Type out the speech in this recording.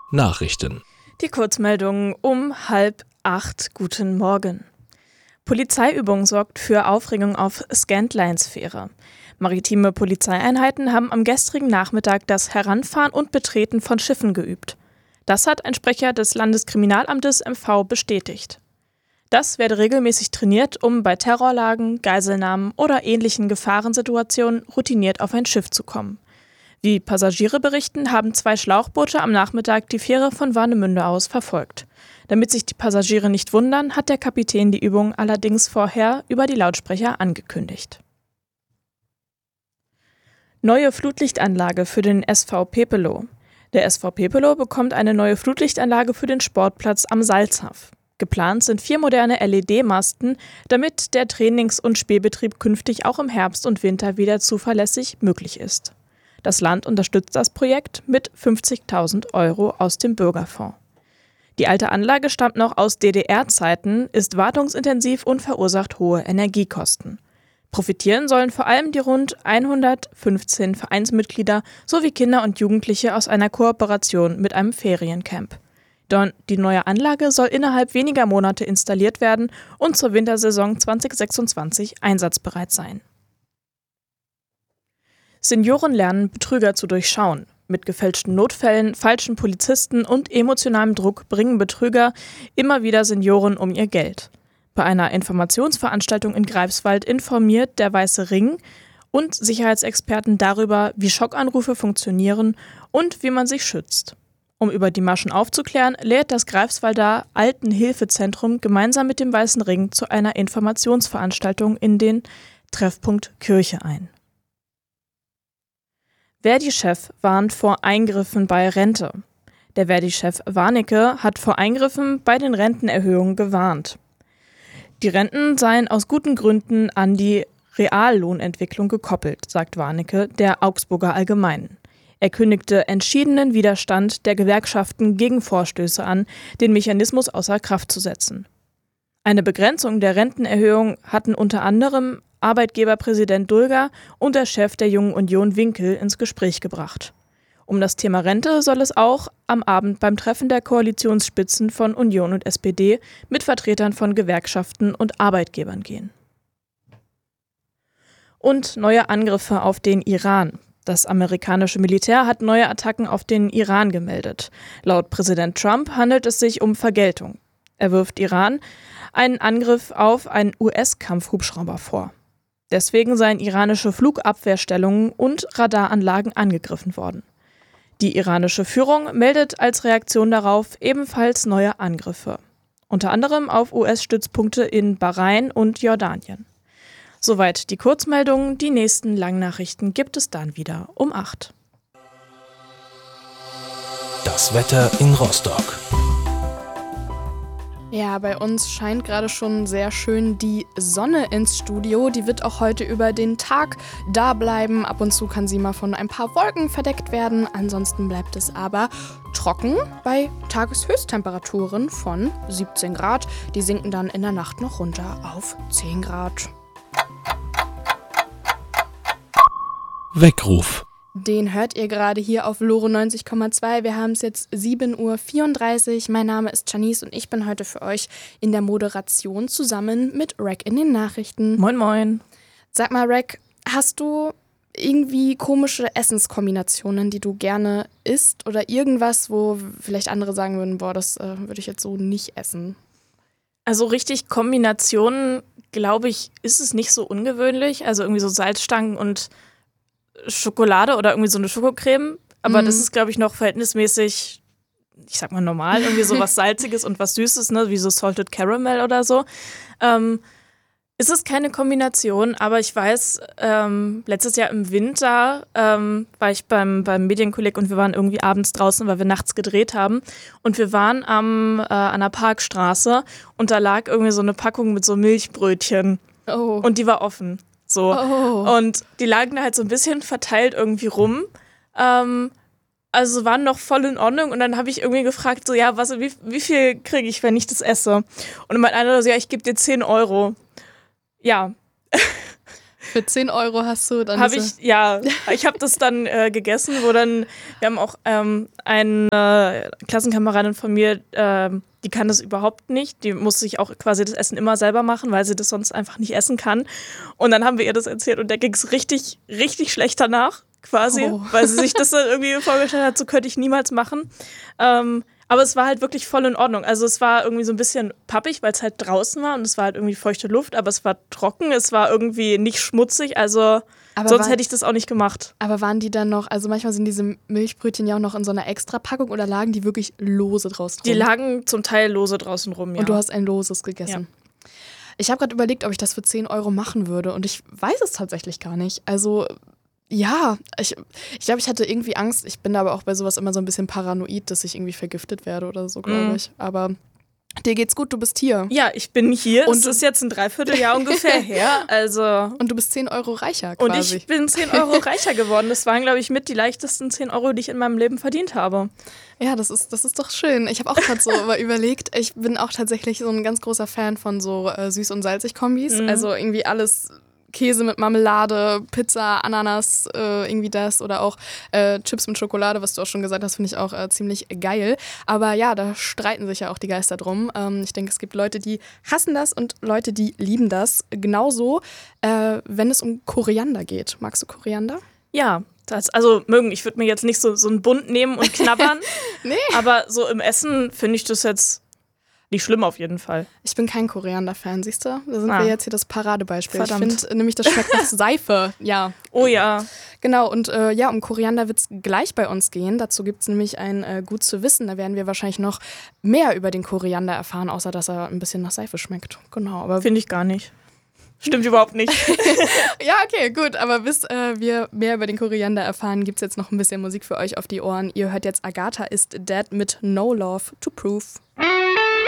Nachrichten. Die Kurzmeldung um 7:30. Guten Morgen. Polizeiübung sorgt für Aufregung auf Scandlines-Fähre. Maritime Polizeieinheiten haben am gestrigen Nachmittag das Heranfahren und Betreten von Schiffen geübt. Das hat ein Sprecher des Landeskriminalamtes MV bestätigt. Das werde regelmäßig trainiert, um bei Terrorlagen, Geiselnahmen oder ähnlichen Gefahrensituationen routiniert auf ein Schiff zu kommen. Wie Passagiere berichten, haben 2 Schlauchboote am Nachmittag die Fähre von Warnemünde aus verfolgt. Damit sich die Passagiere nicht wundern, hat der Kapitän die Übung allerdings vorher über die Lautsprecher angekündigt. Neue Flutlichtanlage für den SV Pepelow. Der SV Pepelow bekommt eine neue Flutlichtanlage für den Sportplatz am Salzhaff. Geplant sind 4 moderne LED-Masten, damit der Trainings- und Spielbetrieb künftig auch im Herbst und Winter wieder zuverlässig möglich ist. Das Land unterstützt das Projekt mit 50.000 € aus dem Bürgerfonds. Die alte Anlage stammt noch aus DDR-Zeiten, ist wartungsintensiv und verursacht hohe Energiekosten. Profitieren sollen vor allem die rund 115 Vereinsmitglieder sowie Kinder und Jugendliche aus einer Kooperation mit einem Feriencamp. Die neue Anlage soll innerhalb weniger Monate installiert werden und zur Wintersaison 2026 einsatzbereit sein. Senioren lernen, Betrüger zu durchschauen. Mit gefälschten Notfällen, falschen Polizisten und emotionalem Druck bringen Betrüger immer wieder Senioren um ihr Geld. Bei einer Informationsveranstaltung in Greifswald informiert der Weiße Ring und Sicherheitsexperten darüber, wie Schockanrufe funktionieren und wie man sich schützt. Um über die Maschen aufzuklären, lädt das Greifswalder Altenhilfezentrum gemeinsam mit dem Weißen Ring zu einer Informationsveranstaltung in den Treffpunkt Kirche ein. Verdi-Chef warnt vor Eingriffen bei Rente. Der Verdi-Chef Warnecke hat vor Eingriffen bei den Rentenerhöhungen gewarnt. Die Renten seien aus guten Gründen an die Reallohnentwicklung gekoppelt, sagt Warnecke der Augsburger Allgemeinen. Er kündigte entschiedenen Widerstand der Gewerkschaften gegen Vorstöße an, den Mechanismus außer Kraft zu setzen. Eine Begrenzung der Rentenerhöhung hatten unter anderem Arbeitgeberpräsident Dulger und der Chef der Jungen Union Winkel ins Gespräch gebracht. Um das Thema Rente soll es auch am Abend beim Treffen der Koalitionsspitzen von Union und SPD mit Vertretern von Gewerkschaften und Arbeitgebern gehen. Und neue Angriffe auf den Iran. Das amerikanische Militär hat neue Attacken auf den Iran gemeldet. Laut Präsident Trump handelt es sich um Vergeltung. Er wirft Iran einen Angriff auf einen US-Kampfhubschrauber vor. Deswegen seien iranische Flugabwehrstellungen und Radaranlagen angegriffen worden. Die iranische Führung meldet als Reaktion darauf ebenfalls neue Angriffe. Unter anderem auf US-Stützpunkte in Bahrain und Jordanien. Soweit die Kurzmeldungen. Die nächsten Langnachrichten gibt es dann wieder um 8. Das Wetter in Rostock. Ja, bei uns scheint gerade schon sehr schön die Sonne ins Studio. Die wird auch heute über den Tag da bleiben. Ab und zu kann sie mal von ein paar Wolken verdeckt werden. Ansonsten bleibt es aber trocken bei Tageshöchsttemperaturen von 17 Grad. Die sinken dann in der Nacht noch runter auf 10 Grad. Weckruf. Den hört ihr gerade hier auf Lore 90,2. Wir haben es jetzt 7:34 Uhr. Mein Name ist Janice und ich bin heute für euch in der Moderation zusammen mit Rack in den Nachrichten. Moin moin. Sag mal, Rack, hast du irgendwie komische Essenskombinationen, die du gerne isst oder irgendwas, wo vielleicht andere sagen würden, boah, das würde ich jetzt so nicht essen? Also richtig Kombinationen, glaube ich, ist es nicht so ungewöhnlich. Also irgendwie so Salzstangen und Schokolade oder irgendwie so eine Schokocreme. Aber das ist, glaube ich, noch verhältnismäßig, ich sag mal normal, irgendwie so was Salziges und was Süßes, ne, wie so Salted Caramel oder so. Ist es keine Kombination, aber ich weiß, letztes Jahr im Winter war ich beim Medienkolleg und wir waren irgendwie abends draußen, weil wir nachts gedreht haben. Und wir waren an einer Parkstraße und da lag irgendwie so eine Packung mit so Milchbrötchen. Oh. Und die war offen. So. Oh. Und die lagen da halt so ein bisschen verteilt irgendwie rum. Also waren noch voll in Ordnung. Und dann habe ich irgendwie gefragt, so, ja, wie viel kriege ich, wenn ich das esse? Und dann meinte einer so, ja, ich gebe dir 10 Euro. Ja. Für 10 Euro hast du dann ich habe das dann gegessen, wir haben auch eine Klassenkameradin von mir, die kann das überhaupt nicht. Die muss sich auch quasi das Essen immer selber machen, weil sie das sonst einfach nicht essen kann. Und dann haben wir ihr das erzählt und der ging es richtig, richtig schlecht danach, quasi, weil sie sich das dann irgendwie vorgestellt hat, so könnte ich niemals machen. Aber es war halt wirklich voll in Ordnung. Also es war irgendwie so ein bisschen pappig, weil es halt draußen war und es war halt irgendwie feuchte Luft, aber es war trocken, es war irgendwie nicht schmutzig, also sonst hätte ich das auch nicht gemacht. Aber waren die dann noch, also manchmal sind diese Milchbrötchen ja auch noch in so einer Extrapackung oder lagen die wirklich lose draußen rum? Die lagen zum Teil lose draußen rum, ja. Und du hast ein loses gegessen? Ja. Ich habe gerade überlegt, ob ich das für 10 Euro machen würde und ich weiß es tatsächlich gar nicht. Also ja, ich glaube, ich hatte irgendwie Angst. Ich bin aber auch bei sowas immer so ein bisschen paranoid, dass ich irgendwie vergiftet werde oder so, glaube ich. Aber dir geht's gut, du bist hier. Ja, ich bin hier. Und es ist jetzt ein Dreivierteljahr ungefähr her. Also. Und du bist 10 Euro reicher quasi. Und ich bin 10 Euro reicher geworden. Das waren, glaube ich, mit die leichtesten 10 Euro, die ich in meinem Leben verdient habe. Ja, das ist doch schön. Ich habe auch gerade so überlegt, ich bin auch tatsächlich so ein ganz großer Fan von so süß- und salzig-Kombis. Also irgendwie alles Käse mit Marmelade, Pizza, Ananas, irgendwie das oder auch Chips mit Schokolade, was du auch schon gesagt hast, finde ich auch ziemlich geil. Aber ja, da streiten sich ja auch die Geister drum. Ich denke, es gibt Leute, die hassen das und Leute, die lieben das. Genauso, wenn es um Koriander geht. Magst du Koriander? Ja, ich würde mir jetzt nicht so einen Bund nehmen und knabbern. Nee. Aber so im Essen finde ich das jetzt nicht schlimm auf jeden Fall. Ich bin kein Koriander-Fan, siehst du? Da sind wir jetzt hier das Paradebeispiel. Verdammt. Ich finde nämlich, das schmeckt nach Seife. Ja. Oh ja. Genau, und um Koriander wird es gleich bei uns gehen. Dazu gibt es nämlich ein Gut zu wissen. Da werden wir wahrscheinlich noch mehr über den Koriander erfahren, außer dass er ein bisschen nach Seife schmeckt. Genau, aber finde ich gar nicht. Stimmt überhaupt nicht. Ja, okay, gut. Aber bis wir mehr über den Koriander erfahren, gibt es jetzt noch ein bisschen Musik für euch auf die Ohren. Ihr hört jetzt Agatha is Dead mit No Love to Prove.